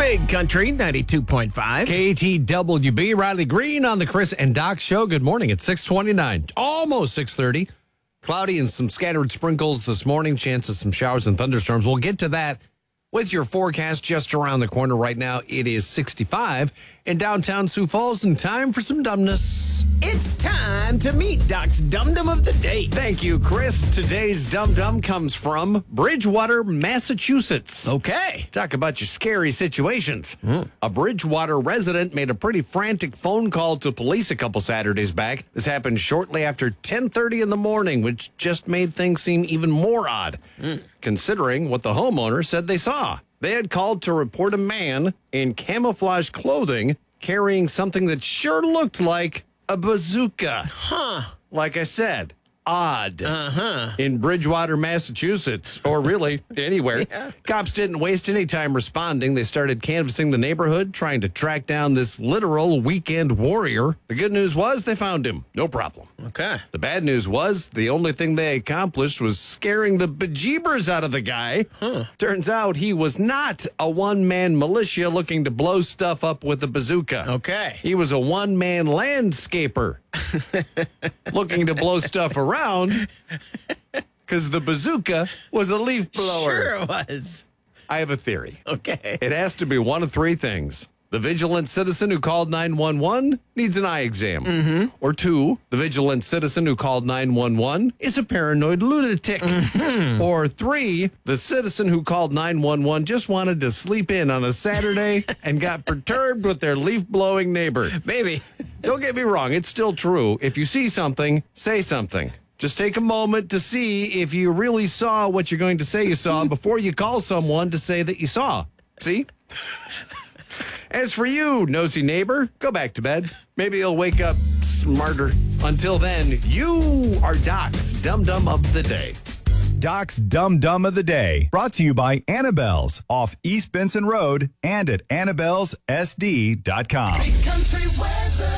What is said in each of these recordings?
Big Country 92.5. KTWB, Riley Green on the Chris and Doc Show. Good morning. It's 6:29, almost 6:30. Cloudy and some scattered sprinkles this morning. Chance of some showers and thunderstorms. We'll get to that with your forecast just around the corner. Right now, it is 65 in downtown Sioux Falls, and time for some dumbness. It's time to meet Doc's Dum-Dum of the Day. Thank you, Chris. Today's Dum-Dum comes from Bridgewater, Massachusetts. Okay. Talk about your scary situations. A Bridgewater resident made a pretty frantic phone call to police a couple Saturdays back. This happened shortly after 10:30 in the morning, which just made things seem even more odd, considering what the homeowner said they saw. They had called to report a man in camouflage clothing carrying something that sure looked like a bazooka. Like I said, odd. In Bridgewater, Massachusetts, or really anywhere. Cops didn't waste any time responding. They started canvassing the neighborhood, trying to track down this literal weekend warrior. The good news was they found him. No problem. Okay. The bad news was the only thing they accomplished was scaring the bejeebers out of the guy. Turns out he was not a one-man militia looking to blow stuff up with a bazooka. Okay. He was a one-man landscaper looking to blow stuff around because the bazooka was a leaf blower. Sure it was. I have a theory. Okay. It has to be one of three things. The vigilant citizen who called 911 needs an eye exam. Or two, the vigilant citizen who called 911 is a paranoid lunatic. Or three, the citizen who called 911 just wanted to sleep in on a Saturday and got perturbed with their leaf-blowing neighbor. Maybe. Don't get me wrong, it's still true. If you see something, say something. Just take a moment to see if you really saw what you're going to say you saw before you call someone to say that you saw. See? As for you, nosy neighbor, go back to bed. Maybe you'll wake up smarter. Until then, you are Doc's Dum-Dum of the Day. Doc's Dum-Dum of the Day, brought to you by Annabelle's off East Benson Road and at Annabelle'sSD.com. Big Country weather.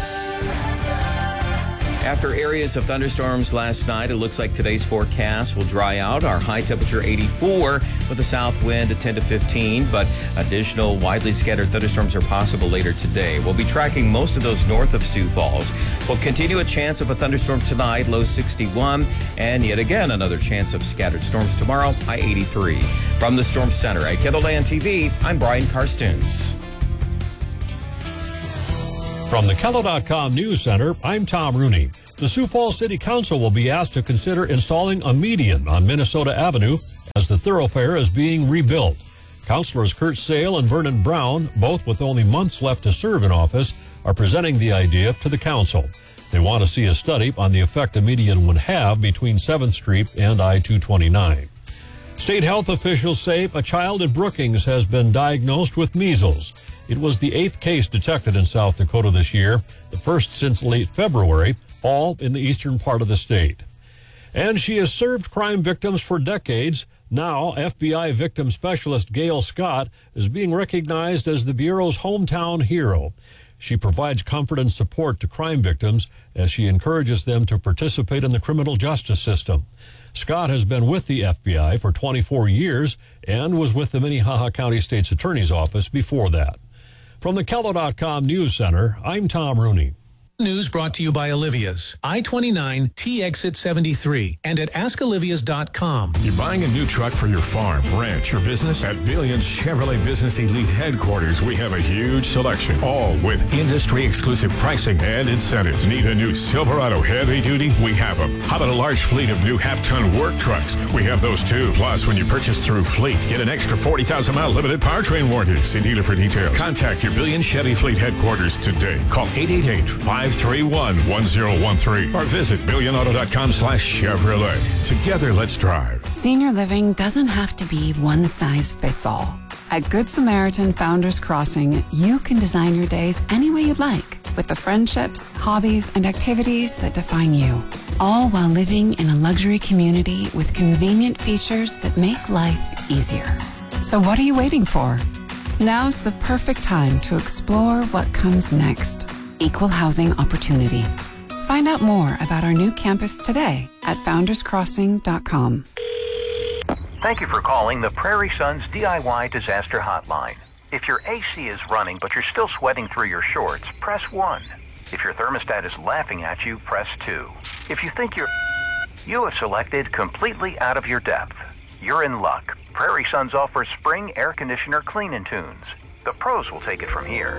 After areas of thunderstorms last night, it looks like today's forecast will dry out. Our high temperature 84 with a south wind at 10 to 15, but additional widely scattered thunderstorms are possible later today. We'll be tracking most of those north of Sioux Falls. We'll continue a chance of a thunderstorm tonight, low 61, and yet again another chance of scattered storms tomorrow, high 83. From the Storm Center at KENDLE TV, I'm Brian Carstens. From the KENDLE.com News Center, I'm Tom Rooney. The Sioux Falls City Council will be asked to consider installing a median on Minnesota Avenue as the thoroughfare is being rebuilt. Councilors Kurt Sale and Vernon Brown, both with only months left to serve in office, are presenting the idea to the council. They want to see a study on the effect a median would have between 7th Street and I-229. State health officials say a child in Brookings has been diagnosed with measles. It was the 8th case detected in South Dakota this year, the first since late February, all in the eastern part of the state. And she has served crime victims for decades. Now, FBI victim specialist Gail Scott is being recognized as the Bureau's hometown hero. She provides comfort and support to crime victims as she encourages them to participate in the criminal justice system. Scott has been with the FBI for 24 years and was with the Minnehaha County State's Attorney's Office before that. From the KENDLE.com News Center, I'm Tom Rooney. News brought to you by Olivia's, I-29, T-Exit 73, and at AskOlivias.com. You're buying a new truck for your farm, ranch, or business? At Billions Chevrolet Business Elite Headquarters, we have a huge selection, all with industry-exclusive pricing and incentives. Need a new Silverado heavy duty? We have them. How about a large fleet of new half-ton work trucks? We have those too. Plus, when you purchase through Fleet, get an extra 40,000-mile limited powertrain warranty. See dealer for details. Contact your Billions Chevy Fleet Headquarters today. Call 888-531-1013 or visit billionauto.com/Chevrolet. Together, let's drive. Senior living doesn't have to be one size fits all. At Good Samaritan Founders Crossing, you can design your days any way you'd like with the friendships, hobbies, and activities that define you, all while living in a luxury community with convenient features that make life easier. So what are you waiting for? Now's the perfect time to explore what comes next. Equal housing opportunity. Find out more about our new campus today at founderscrossing.com. Thank you for calling the Prairie Sons DIY Disaster Hotline. If your AC is running but you're still sweating through your shorts, press 1. If your thermostat is laughing at you, press 2. If you think you have selected completely out of your depth. You're in luck. Prairie Suns offers spring air conditioner clean-in tunes. The pros will take it from here.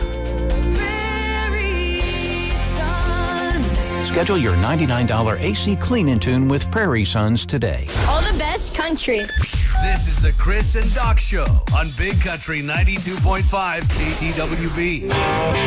Schedule your $99 AC clean-in tune with Prairie Suns today. All the best country. This is the Chris and Doc Show on Big Country 92.5 KTWB.